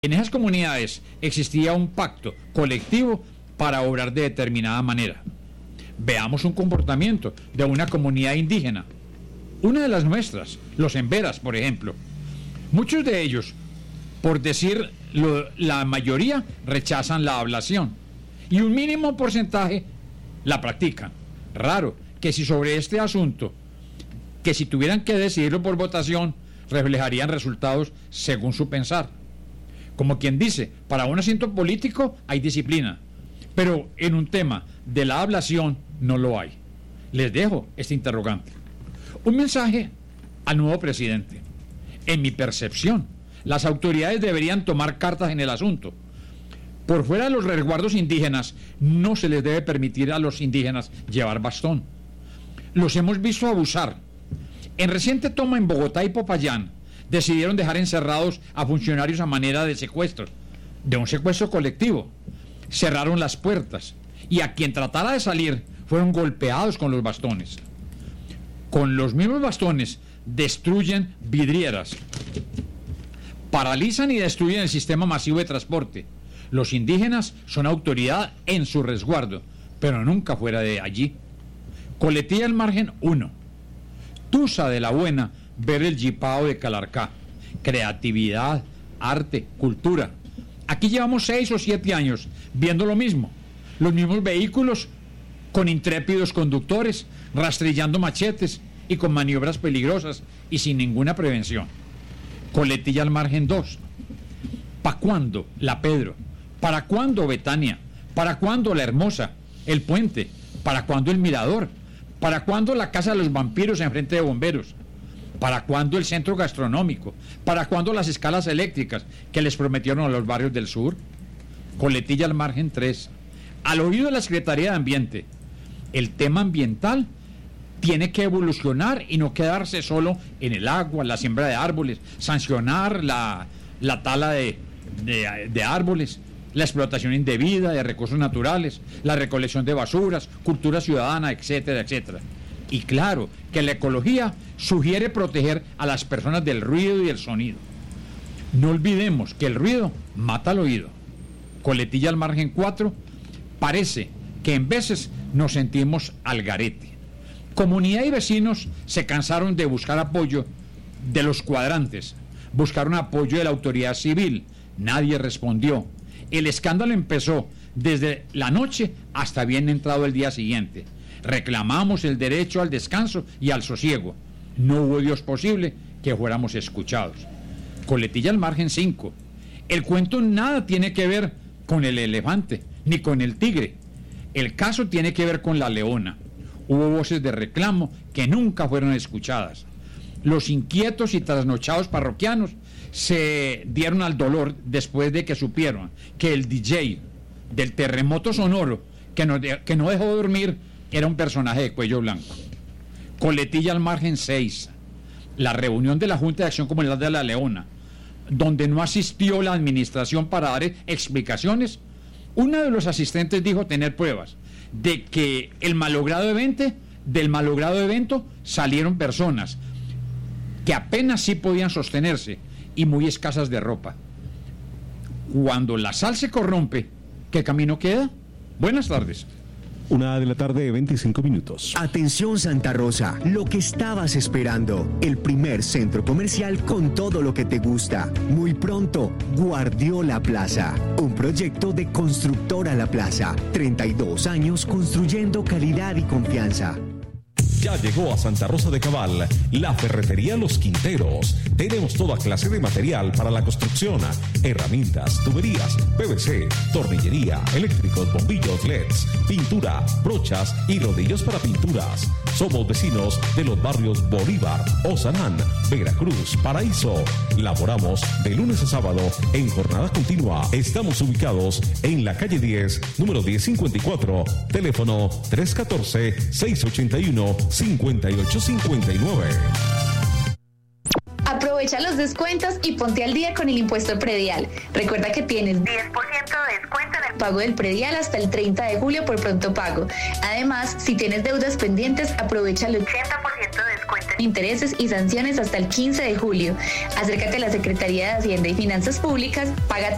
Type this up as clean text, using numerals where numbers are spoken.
En esas comunidades existía un pacto colectivo para obrar de determinada manera. Veamos un comportamiento de una comunidad indígena. Una de las nuestras, los emberas, por ejemplo. Muchos de ellos, por decir la mayoría, rechazan la ablación y un mínimo porcentaje la practican. Raro que si sobre este asunto, que si tuvieran que decidirlo por votación, reflejarían resultados según su pensar. Como quien dice, para un asunto político hay disciplina, pero en un tema de la ablación no lo hay. Les dejo este interrogante. Un mensaje al nuevo presidente. En mi percepción, las autoridades deberían tomar cartas en el asunto. Por fuera de los resguardos indígenas, no se les debe permitir a los indígenas llevar bastón. Los hemos visto abusar. En reciente toma en Bogotá y Popayán, decidieron dejar encerrados a funcionarios a manera de secuestro, de un secuestro colectivo. Cerraron las puertas y a quien tratara de salir fueron golpeados con los bastones. Con los mismos bastones destruyen vidrieras, paralizan y destruyen el sistema masivo de transporte. Los indígenas son autoridad en su resguardo, pero nunca fuera de allí. Coletilla al margen 1. Tusa de la buena ver el Yipao de Calarcá. Creatividad, arte, cultura. Aquí llevamos 6 o 7 años viendo lo mismo. Los mismos vehículos con intrépidos conductores, rastrillando machetes y con maniobras peligrosas y sin ninguna prevención. Coletilla al margen 2. ¿Para cuándo La Pedro? ¿Para cuándo Betania? ¿Para cuándo La Hermosa? El Puente. ¿Para cuándo el Mirador? ¿Para cuándo la Casa de los Vampiros enfrente de Bomberos? ¿Para cuándo el centro gastronómico? ¿Para cuándo las escalas eléctricas que les prometieron a los barrios del sur? Coletilla al margen 3. Al oído de la Secretaría de Ambiente, el tema ambiental tiene que evolucionar y no quedarse solo en el agua, la siembra de árboles, sancionar la tala de árboles, la explotación indebida de recursos naturales, la recolección de basuras, cultura ciudadana, etcétera, etcétera. Y claro, que la ecología sugiere proteger a las personas del ruido y el sonido. No olvidemos que el ruido mata al oído. Coletilla al margen 4, parece que en veces nos sentimos al garete. Comunidad y vecinos se cansaron de buscar apoyo de los cuadrantes, buscaron apoyo de la autoridad civil, nadie respondió. El escándalo empezó desde la noche hasta bien entrado el día siguiente. Reclamamos el derecho al descanso y al sosiego. No hubo Dios posible que fuéramos escuchados. Coletilla al margen 5. El cuento nada tiene que ver con el elefante, ni con el tigre. El caso tiene que ver con la leona. Hubo voces de reclamo que nunca fueron escuchadas. Los inquietos y trasnochados parroquianos se dieron al dolor después de que supieron que el DJ del terremoto sonoro que no dejó dormir era un personaje de cuello blanco. Coletilla al margen 6. La reunión de la Junta de Acción Comunitaria de La Leona, donde no asistió la administración para dar explicaciones. Uno de los asistentes dijo tener pruebas de que del malogrado evento salieron personas que apenas sí podían sostenerse y muy escasas de ropa. Cuando la sal se corrompe, ¿qué camino queda? Buenas tardes. 1:25 p.m. Atención Santa Rosa, lo que estabas esperando, el primer centro comercial con todo lo que te gusta. Muy pronto, Guardiola Plaza, un proyecto de Constructora La Plaza, 32 años construyendo calidad y confianza. Ya llegó a Santa Rosa de Cabal la Ferretería Los Quinteros. Tenemos toda clase de material para la construcción, herramientas, tuberías, PVC, tornillería, eléctricos, bombillos, LEDs, pintura, brochas y rodillos para pinturas. Somos vecinos de los barrios Bolívar, Osanán, Veracruz, Paraíso. Laboramos de lunes a sábado en jornada continua. Estamos ubicados en la calle 10, número 1054, teléfono 314-681-5859. Aprovecha los descuentos y ponte al día con el impuesto predial. Recuerda que tienes 10% de descuento en el pago del predial hasta el 30 de julio por pronto pago. Además, si tienes deudas pendientes, aprovecha el 80% de descuento en intereses y sanciones hasta el 15 de julio. Acércate a la Secretaría de Hacienda y Finanzas Públicas, paga